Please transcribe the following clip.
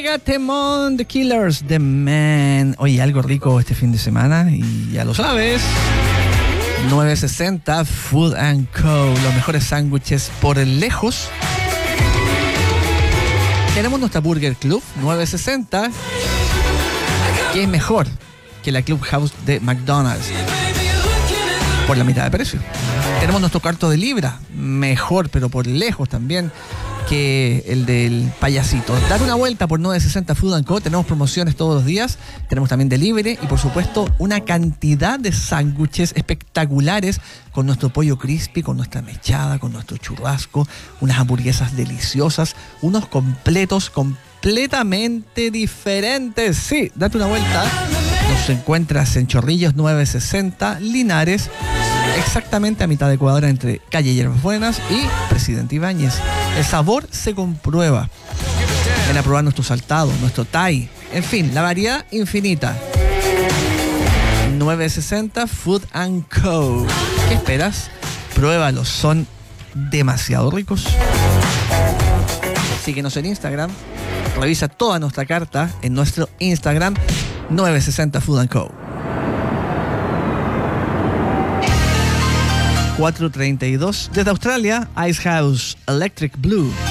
Megatemon, The Killers, The Man. Oye, algo rico este fin de semana y ya lo sabes. 960 Food & Co. Los mejores sándwiches por lejos. Tenemos nuestra Burger Club 960, que es mejor que la Clubhouse de McDonald's por la mitad de precio. Tenemos nuestro cuarto de libra, mejor, pero por lejos también que el del payasito. Dar una vuelta por 960 Food & Co. Tenemos promociones todos los días. Tenemos también delivery y, por supuesto, una cantidad de sándwiches espectaculares con nuestro pollo crispy, con nuestra mechada, con nuestro churrasco, unas hamburguesas deliciosas, unos completos completamente diferentes. Sí, date una vuelta. Nos encuentras en Chorrillos 960, Linares, exactamente a mitad de cuadra entre calle Hierbas Buenas y Presidente Ibáñez. El sabor se comprueba. Ven a probar nuestro saltado, nuestro thai, en fin, la variedad infinita. 960 Food & Co. ¿Qué esperas? Pruébalos, son demasiado ricos. Síguenos en Instagram. Revisa toda nuestra carta en nuestro Instagram 960 Food & Co. 4:32 desde Australia, Ice House Electric Blue.